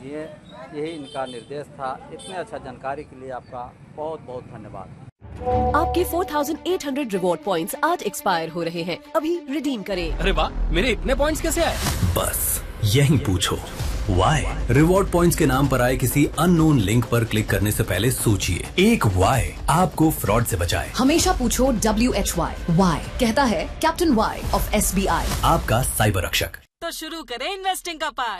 जिए, यही इनका निर्देश था। इतने अच्छा जानकारी के लिए आपका बहुत बहुत धन्यवाद। आपके 4800 रिवॉर्ड पॉइंट्स आज एक्सपायर हो रहे हैं, अभी रिडीम करें। अरे वाह, मेरे इतने पॉइंट्स कैसे आए? बस यही पूछो वाई। रिवॉर्ड पॉइंट्स के नाम पर आए किसी अननोन लिंक पर क्लिक करने से पहले सोचिए, एक वाई आपको फ्रॉड से बचाए। हमेशा पूछो WHY। वाई कहता है कैप्टन वाई ऑफ SBI, आपका साइबर रक्षक। तो शुरू करें इन्वेस्टिंग का पाठ।